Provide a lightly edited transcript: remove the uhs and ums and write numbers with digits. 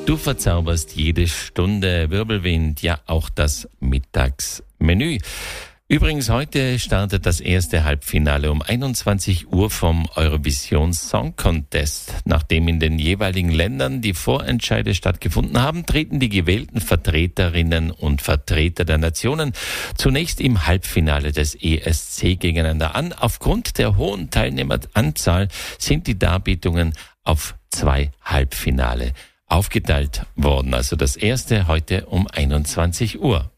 Du verzauberst jede Stunde Wirbelwind, ja auch das Mittagsmenü. Übrigens, heute startet das erste Halbfinale um 21 Uhr vom Eurovision Song Contest. Nachdem in den jeweiligen Ländern die Vorentscheide stattgefunden haben, treten die gewählten Vertreterinnen und Vertreter der Nationen zunächst im Halbfinale des ESC gegeneinander an. Aufgrund der hohen Teilnehmeranzahl sind die Darbietungen auf 2 Halbfinale aufgeteilt worden. Also das erste heute um 21 Uhr.